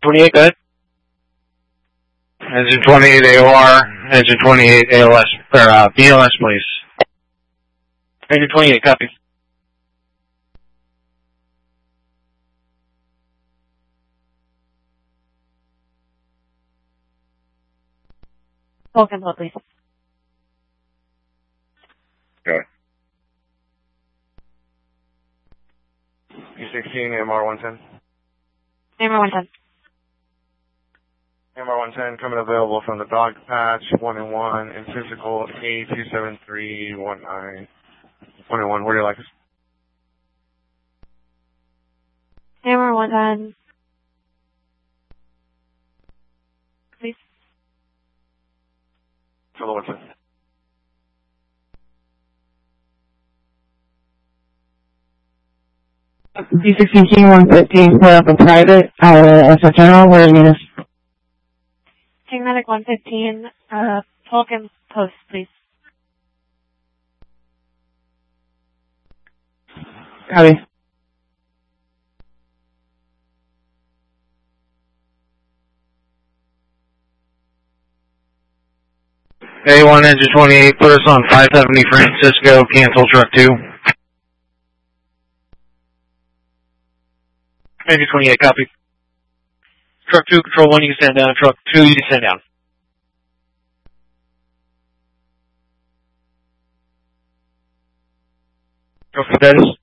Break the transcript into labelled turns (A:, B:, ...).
A: 28, go ahead.
B: Engine 28 AOR, Engine 28 ALS, or BLS, please.
A: Engine 28, copy.
C: Vulcan flow, please.
B: Go ahead.
D: E16, AMR 110.
C: AMR 110.
D: AMR 110 coming available from the dog patch, 1-1, and physical A27319. 1-1, where do you like us?
C: AMR 110. Please.
D: For the 110.
E: D16 King 115, put up a private, SF General, where do you need us?
C: King Medic 115, Vulcan post, please.
E: Copy.
B: A1 Engine 28, put us on 570 Francisco, cancel truck 2.
A: Engine 28, copy. Truck 2, Control 1, you can stand down. Truck 2, you can stand down. Truck status.